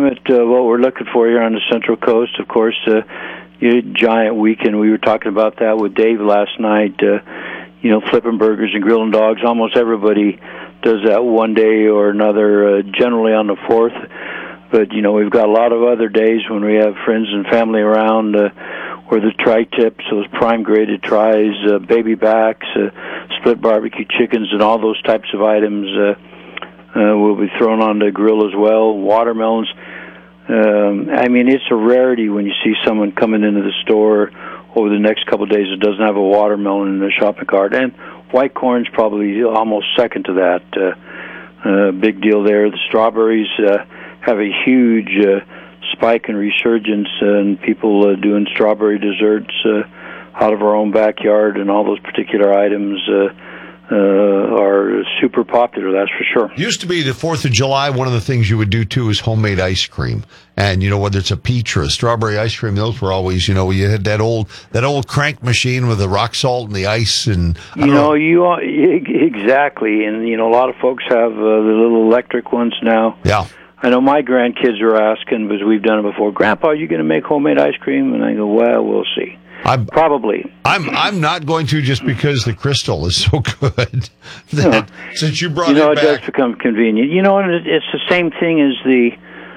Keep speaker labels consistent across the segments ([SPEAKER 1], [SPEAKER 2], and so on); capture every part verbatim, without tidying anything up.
[SPEAKER 1] name it uh, what we're looking for here on the Central Coast. Of course, uh, you know, giant weekend. We were talking about that with Dave last night. Uh, you know, flipping burgers and grilling dogs. Almost everybody does that one day or another, uh, generally on the fourth. But, you know, we've got a lot of other days when we have friends and family around, uh, where the tri-tips, those prime-graded tries, uh, baby backs, uh, split barbecue chickens, and all those types of items uh, uh, will be thrown on the grill as well. Watermelons. Um, I mean, it's a rarity when you see someone coming into the store over the next couple of days that doesn't have a watermelon in their shopping cart. And white corn's probably almost second to that. Uh, uh, big deal there. The strawberries uh, have a huge uh, spike and resurgence, uh, and people uh, doing strawberry desserts uh, out of our own backyard, and all those particular items uh, uh, are super popular, that's for sure.
[SPEAKER 2] Used to be the fourth of July, one of the things you would do, too, is homemade ice cream. And, you know, whether it's a peach or a strawberry ice cream, those were always, you know, you had that old that old crank machine with the rock salt and the ice. And
[SPEAKER 1] You know, know, you are, exactly. And, you know, a lot of folks have uh, the little electric ones now.
[SPEAKER 2] Yeah.
[SPEAKER 1] I know my grandkids are asking, because we've done it before, Grandpa, are you going to make homemade ice cream? And I go, well, we'll see.
[SPEAKER 2] I'm,
[SPEAKER 1] Probably.
[SPEAKER 2] I'm I'm not going to, just because the crystal is so good. that,
[SPEAKER 1] yeah.
[SPEAKER 2] Since you brought
[SPEAKER 1] you know,
[SPEAKER 2] it back.
[SPEAKER 1] it does become convenient. You know, and it's the same thing as the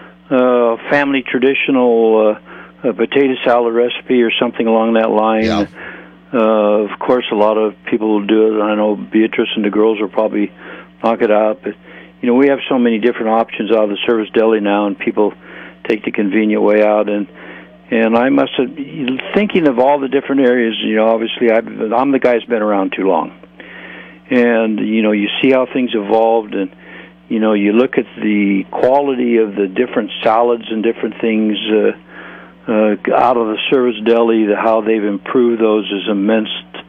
[SPEAKER 1] uh, family traditional uh, uh, potato salad recipe or something along that line.
[SPEAKER 2] Yeah.
[SPEAKER 1] Uh, of course, a lot of people will do it. I know Beatrice and the girls will probably knock it out. But, you know, we have so many different options out of the service deli now, and people take the convenient way out. And And I must have, thinking of all the different areas, you know, obviously I've, I'm the guy who's been around too long. And, you know, you see how things evolved, and, you know, you look at the quality of the different salads and different things uh, uh, out of the service deli, the, how they've improved those is immense.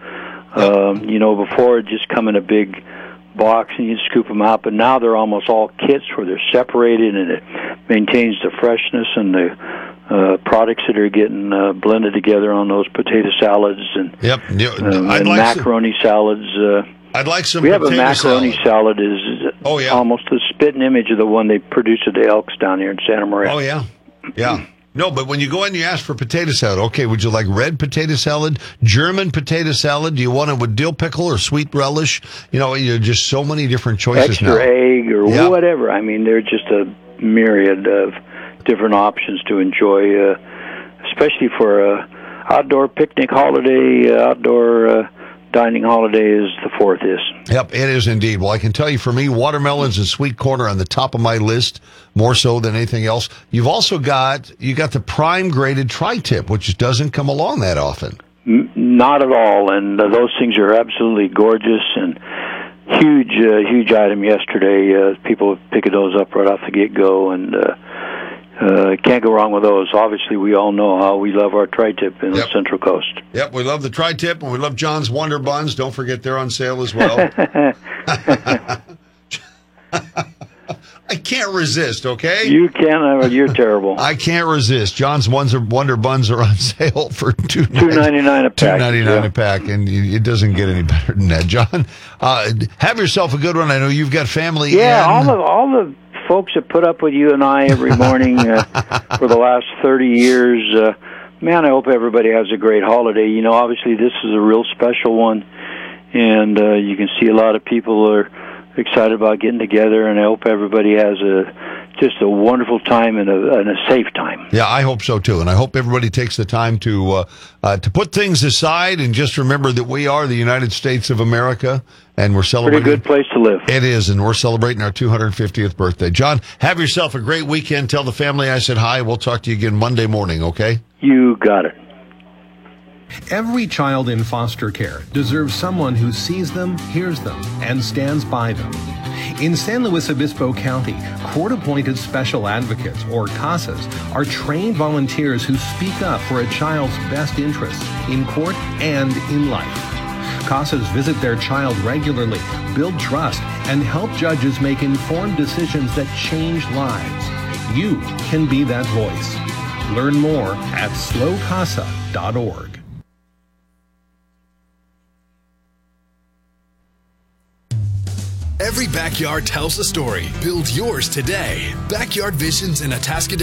[SPEAKER 1] Um, you know, before it just come in a big box and you scoop them out, but now they're almost all kits where they're separated, and it maintains the freshness and the uh, products that are getting uh, blended together on those potato salads and,
[SPEAKER 2] yep.
[SPEAKER 1] um,
[SPEAKER 2] I'd
[SPEAKER 1] and
[SPEAKER 2] like
[SPEAKER 1] macaroni some, salads. Uh,
[SPEAKER 2] I'd like some
[SPEAKER 1] We have a
[SPEAKER 2] potato
[SPEAKER 1] macaroni
[SPEAKER 2] salad.
[SPEAKER 1] salad is, is
[SPEAKER 2] oh, yeah.
[SPEAKER 1] almost the spitting image of the one they produce at the Elks down here in Santa Maria.
[SPEAKER 2] Oh, yeah. Yeah. No, but when you go in, you ask for potato salad. Okay, would you like red potato salad, German potato salad? Do you want it with dill pickle or sweet relish? You know, you're just so many different choices
[SPEAKER 1] Extra
[SPEAKER 2] now.
[SPEAKER 1] egg or
[SPEAKER 2] yeah.
[SPEAKER 1] whatever. I mean, there's just a myriad of different options to enjoy, uh, especially for a outdoor picnic holiday, uh, outdoor uh, dining holiday as the fourth is.
[SPEAKER 2] Yep, it is indeed. Well, I can tell you, for me, watermelons and sweet corn are on the top of my list, more so than anything else. You've also got you got the prime graded tri-tip, which doesn't come along that often.
[SPEAKER 1] N- not at all, and uh, those things are absolutely gorgeous and huge, uh, huge item yesterday. Uh, people picking those up right off the get-go, and uh, Uh, can't go wrong with those. Obviously, we all know how we love our tri-tip in
[SPEAKER 2] yep.
[SPEAKER 1] the Central Coast.
[SPEAKER 2] Yep, we love the tri-tip, and we love John's Wonder Buns. Don't forget they're on sale as well. I can't resist, okay?
[SPEAKER 1] You can't. You're terrible.
[SPEAKER 2] I can't resist. John's Wonder, Wonder Buns are on sale for two
[SPEAKER 1] ninety-nine a pack.
[SPEAKER 2] two ninety-nine
[SPEAKER 1] yeah.
[SPEAKER 2] a pack, and it doesn't get any better than that. John, uh, have yourself a good one. I know you've got family.
[SPEAKER 1] Yeah,
[SPEAKER 2] in.
[SPEAKER 1] all the all the folks that put up with you and I every morning uh, for the last thirty years. Uh, man, I hope everybody has a great holiday. You know, obviously this is a real special one, and uh, you can see a lot of people are excited about getting together, and I hope everybody has a just a wonderful time and a, and a safe time.
[SPEAKER 2] Yeah, I hope so too, and I hope everybody takes the time to uh, uh, to put things aside and just remember that we are the United States of America, and we're celebrating.
[SPEAKER 1] Pretty good place to live.
[SPEAKER 2] It is, and we're celebrating our two hundred fiftieth birthday. John, have yourself a great weekend. Tell the family I said hi. We'll talk to you again Monday morning, okay?
[SPEAKER 1] You got it.
[SPEAKER 3] Every child in foster care deserves someone who sees them, hears them, and stands by them. In San Luis Obispo County, court-appointed special advocates, or CASAs, are trained volunteers who speak up for a child's best interests in court and in life. CASAs visit their child regularly, build trust, and help judges make informed decisions that change lives. You can be that voice. Learn more at slow casa dot org.
[SPEAKER 4] Every backyard tells a story. Build yours today. Backyard Visions in Atascadero.